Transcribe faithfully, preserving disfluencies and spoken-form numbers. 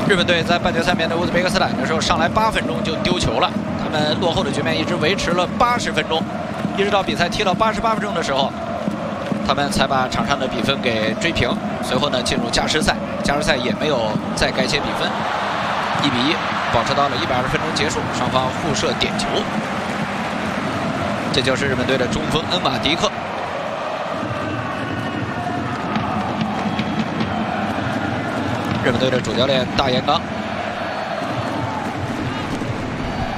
日本队在半决赛面对乌兹别克斯坦的时候，上来八分钟就丢球了，他们落后的局面一直维持了八十分钟，一直到比赛踢到八十八分钟的时候，他们才把场上的比分给追平。随后呢，进入加时赛，加时赛也没有再改写比分，一比一保持到了一百二十分钟结束，双方互射点球。这就是日本队的中锋恩瓦迪克。日本队的主教练大岩刚